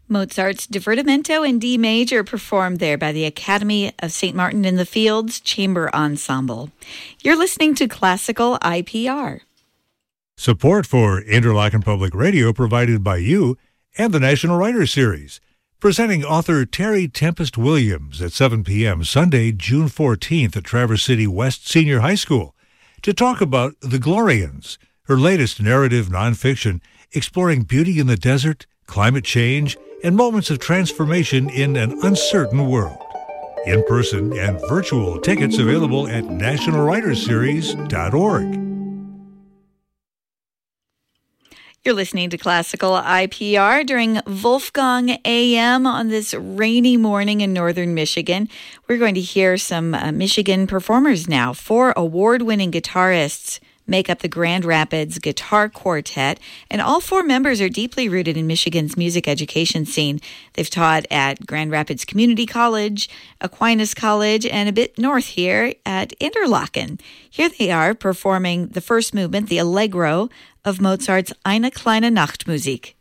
Mozart's Divertimento in D major performed there by the Academy of St. Martin in the Fields Chamber Ensemble. You're listening to Classical IPR. Support for Interlaken Public Radio provided by you and the National Writers Series, presenting author Terry Tempest Williams at 7 p.m. Sunday, June 14th at Traverse City West Senior High School to talk about The Glorians, her latest narrative nonfiction exploring beauty in the desert, climate change, and moments of transformation in an uncertain world. In-person and virtual tickets available at nationalwritersseries.org. You're listening to Classical IPR during Wolfgang AM on this rainy morning in northern Michigan. We're going to hear some Michigan performers now. 4 award-winning guitarists make up the Grand Rapids Guitar Quartet, and all 4 members are deeply rooted in Michigan's music education scene. They've taught at Grand Rapids Community College, Aquinas College, and a bit north here at Interlaken. Here they are performing the first movement, the Allegro, of Mozart's Eine kleine Nachtmusik.